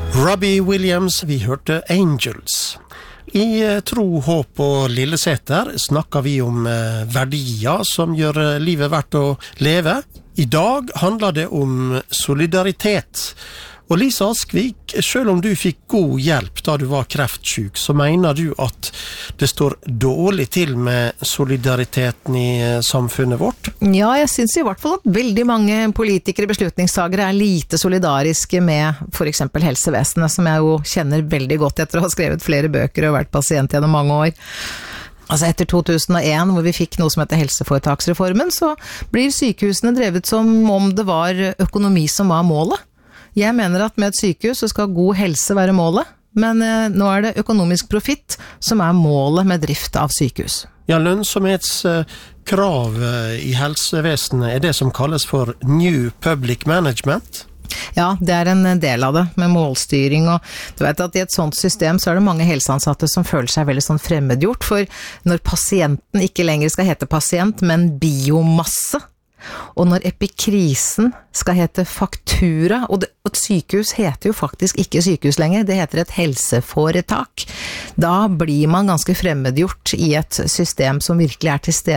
Robbie Williams, vi hørte Angels. I Tro, håp og Lilleseter snakker vi om verdier som gjør livet verdt å leve. I dag handler det om solidaritet. Og Lisa Askvik, selv om du fikk god hjelp da du var kreftsyk, så mener du at det står dårlig til med solidariteten i samfunnet vårt? Ja, jeg synes i hvert fall at veldig mange politikere, beslutningstagere lite solidariske med for eksempel helsevesenet, som jeg jo kjenner veldig godt etter å ha skrevet flere bøker og vært pasient gjennom mange år. Altså etter 2001, hvor vi fikk noe som heter helseforetaksreformen, så blir sykehusene drevet som om det var økonomi som var målet. Jeg mener at med et sykehus så skal god helse være målet, men nå det økonomisk profitt som målet med drift av sykehus. Ja, lønnsomhetskrav i helsevesenet det som kalles for New Public Management? Ja, det en del av det, med målstyring, og du vet at i et sånt system så det mange helseansatte som føler seg veldig sånn fremmedgjort, for når pasienten ikke lenger skal hete pasient, men biomasse, og når epikrisen skal hete faktura, og et sykehus heter jo faktisk ikke sykehus lenger, det heter et helseforetak, da blir man ganske fremmedgjort i et system som virkelig til stede